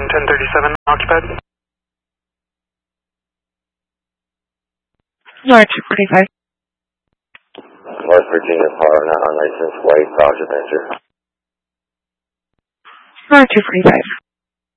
1037 occupied. North 245. West Virginia Power, not unlicensed, white, Dodge Adventure. North 245.